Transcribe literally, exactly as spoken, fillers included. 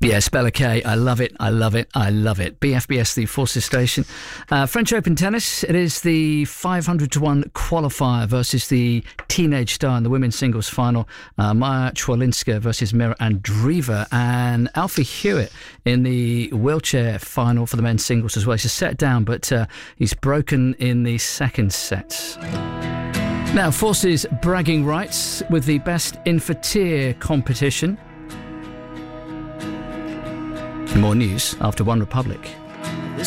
Yes, Bella K. I love it. I love it. I love it. B F B S, the Forces Station. Uh, French Open tennis. It is the five hundred to one qualifier versus the teenage star in the women's singles final. Uh, Maya Chwalinska versus Mira Andreeva, and Alfie Hewitt in the wheelchair final for the men's singles as well. He's a set down, but uh, he's broken in the second set. Now, Forces bragging rights with the best in-for-tier competition. More news after One Republic.